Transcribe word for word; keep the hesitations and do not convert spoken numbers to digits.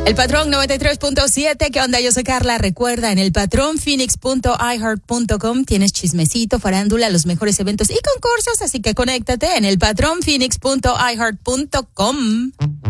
El Patrón noventa y tres punto siete, ¿qué onda? Yo soy Carla. Recuerda, en el patrón phoenix punto i heart punto com tienes chismecito, farándula, los mejores eventos y concursos, así que conéctate en el patrón phoenix punto i heart punto com.